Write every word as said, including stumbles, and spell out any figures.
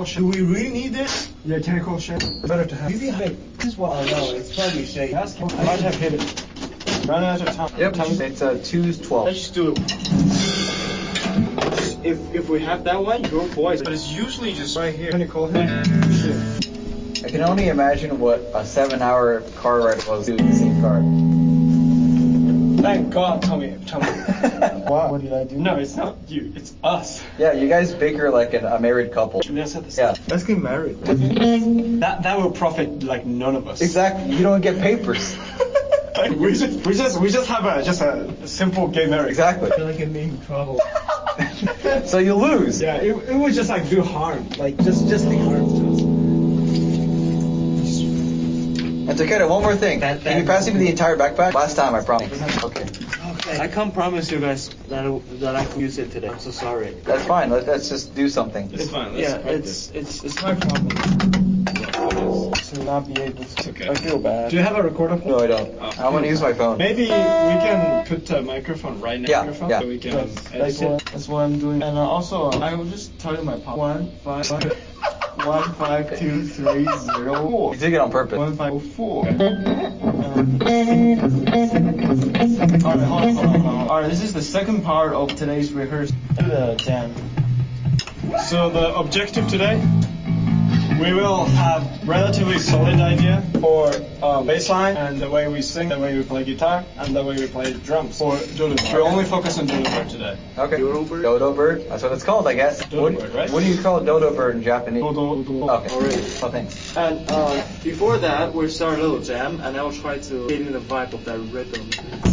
technical shit. Do we really need this? Yeah, technical shit. Better to have. Maybe I, this is what I know. It's probably shake. I might have hit it. Run out of time. Yep, it's uh, two twelve. Let's just do it. If if we have that one, go for it. But it's usually just right here. Technical hit. I can only imagine what a seven-hour car ride was doing the same car. Thank God, Tommy. Tommy. What? What did I do? No, it's not you. It's us. Yeah, you guys bicker like an, a married couple. Let's have the Yeah. Let's get married. That that will profit like none of us. Exactly. You don't get papers. Like, we just we just we just have a just a, a simple gay marriage. Exactly. I feel like I'm in trouble. So you lose. Yeah, it, it would just like do harm. Like, just, just be harm to us. And Takeda, one more thing. That- Can you that- pass me the entire backpack? Last time, I promise. Okay. Okay. I can't promise you guys that I, that I can use it today. I'm so sorry. That's fine. Let, let's just do something. It's fine. Let's Yeah, practice. it's it's it's my problem to not be able to. okay. I feel bad. Do you have a recorder? No, I don't. Oh. I want to use my phone. Maybe we can put a microphone right next Yeah, to your phone yeah. so we can That's, edit that's, it. what, that's what I'm doing. And uh, also, uh, I will just tell you my pop. One five one five two three zero four. You did it on purpose. One five four. Um, Alright, hold on, hold on, hold on. Alright, this is the second part of today's rehearsal. Do the jam. So the objective today, we will have relatively solid idea for uh, bass line and the way we sing, the way we play guitar, and the way we play drums. For Dodo Bird. We'll only focus on Dodo Bird today. Okay. Dodo bird? Dodo bird. That's what it's called, I guess. Dodo what, bird, right? What do you call dodo bird in Japanese? Dodo, Dodo. Okay. Already. Oh, thanks. And uh, before that, we'll start a little jam, and I'll try to get in the vibe of that rhythm.